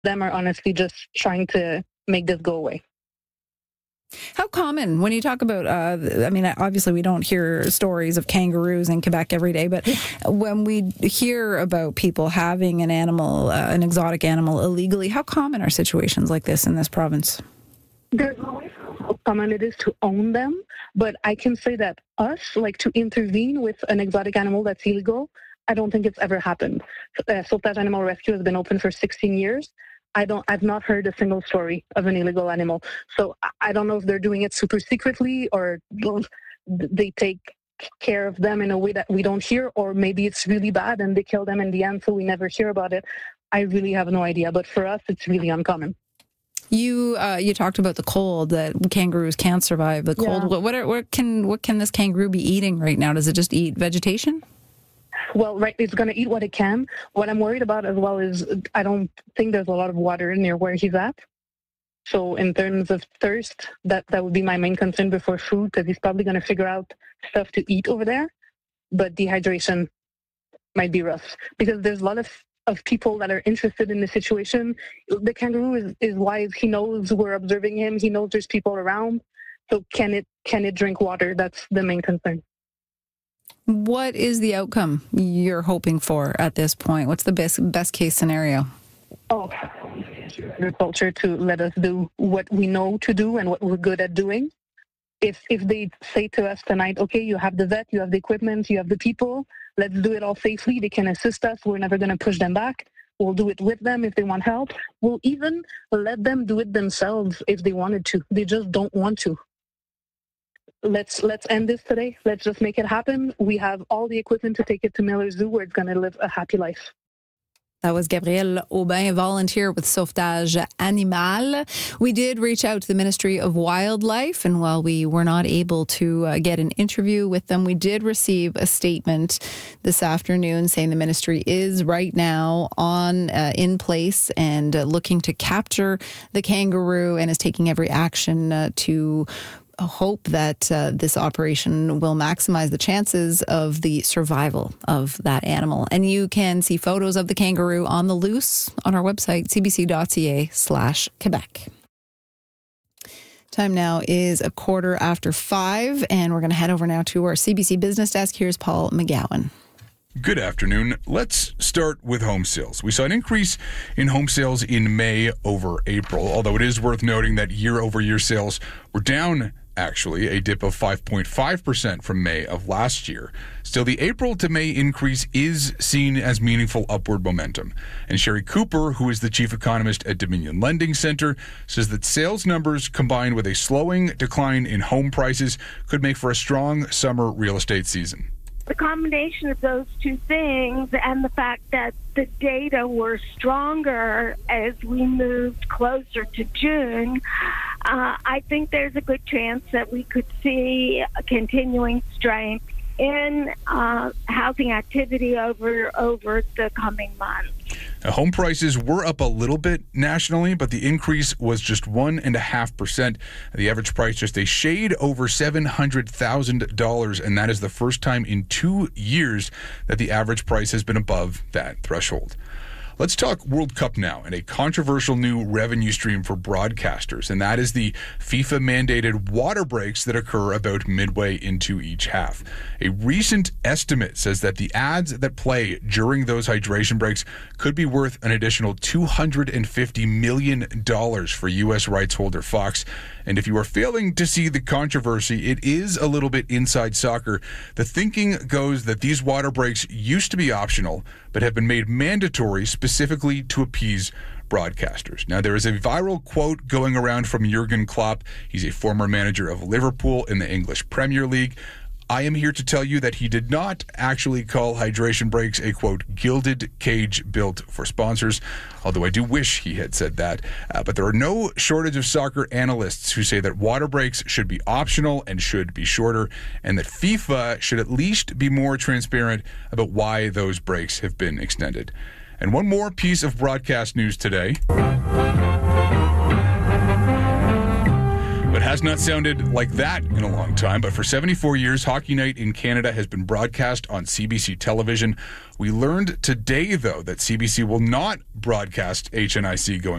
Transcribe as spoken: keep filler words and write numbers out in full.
them are honestly just trying to make this go away. How common, when you talk about, uh, I mean, obviously we don't hear stories of kangaroos in Quebec every day, but when we hear about people having an animal, uh, an exotic animal illegally, how common are situations like this in this province? There's always how common it is to own them, but I can say that us, like to intervene with an exotic animal that's illegal, I don't think it's ever happened. Uh, Sauvetage Animal Rescue has been open for sixteen years. I don't, I've not heard a single story of an illegal animal. So I don't know if they're doing it super secretly or they take care of them in a way that we don't hear, or maybe it's really bad and they kill them in the end so we never hear about it. I really have no idea. But for us, it's really uncommon. You uh, you talked about the cold, that kangaroos can't survive the cold. Yeah. What, what, are, what can what can this kangaroo be eating right now? Does it just eat vegetation? Well, right, it's going to eat what it can. What I'm worried about as well is I don't think there's a lot of water near where he's at. So in terms of thirst, that, that would be my main concern before food, because he's probably going to figure out stuff to eat over there. But dehydration might be rough, because there's a lot of, of people that are interested in the situation. The kangaroo is, is wise. He knows we're observing him. He knows there's people around. So can it can it drink water? That's the main concern. What is the outcome you're hoping for at this point? What's the best best case scenario? Oh, agriculture to let us do what we know to do and what we're good at doing. If if they say to us tonight, okay, you have the vet, you have the equipment, you have the people, let's do it all safely. They can assist us. We're never going to push them back. We'll do it with them if they want help. We'll even let them do it themselves if they wanted to. They just don't want to. Let's let's end this today. Let's just make it happen. We have all the equipment to take it to Miller Zoo where it's going to live a happy life. That was Gabrielle Aubin, volunteer with Sauvetage Animal. We did reach out to the Ministry of Wildlife, and while we were not able to uh, get an interview with them, we did receive a statement this afternoon saying the ministry is right now on uh, in place and uh, looking to capture the kangaroo and is taking every action uh, to hope that uh, this operation will maximize the chances of the survival of that animal. And you can see photos of the kangaroo on the loose on our website, cbc.ca slash Quebec. Time now is a quarter after five, and we're going to head over now to our C B C Business Desk. Here's Paul McGowan. Good afternoon. Let's start with home sales. We saw an increase in home sales in May over April, although it is worth noting that year-over-year sales were down, actually, a dip of five point five percent from May of last year. Still, the April to May increase is seen as meaningful upward momentum. And Sherry Cooper, who is the chief economist at Dominion Lending Center, says that sales numbers combined with a slowing decline in home prices could make for a strong summer real estate season. The combination of those two things and the fact that the data were stronger as we moved closer to June, uh, I think there's a good chance that we could see a continuing strength in uh, housing activity over over the coming months. Now, home prices were up a little bit nationally, but the increase was just one and a half percent. The average price just a shade over seven hundred thousand dollars, and that is the first time in two years that the average price has been above that threshold. Let's talk World Cup now, and a controversial new revenue stream for broadcasters, and that is the FIFA-mandated water breaks that occur about midway into each half. A recent estimate says that the ads that play during those hydration breaks could be worth an additional two hundred fifty million dollars for U S rights holder Fox. And if you are failing to see the controversy, it is a little bit inside soccer. The thinking goes that these water breaks used to be optional, but have been made mandatory specifically to appease broadcasters. Now, there is a viral quote going around from Jurgen Klopp. He's a former manager of Liverpool in the English Premier League. I am here to tell you that he did not actually call hydration breaks a, quote, gilded cage built for sponsors, although I do wish he had said that. Uh, but there are no shortage of soccer analysts who say that water breaks should be optional and should be shorter, and that FIFA should at least be more transparent about why those breaks have been extended. And one more piece of broadcast news today. But Has not sounded like that in a long time, but for seventy-four years, Hockey Night in Canada has been broadcast on C B C television. We learned today, though, that C B C will not broadcast H N I C going